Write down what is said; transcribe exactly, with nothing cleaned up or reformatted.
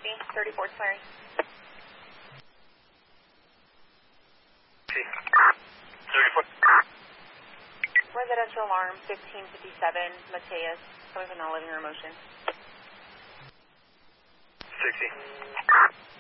sixty, thirty-four clearing. thirty-four. Residential alarm fifteen fifty-seven, Mateus, coming from the living room motion. sixty.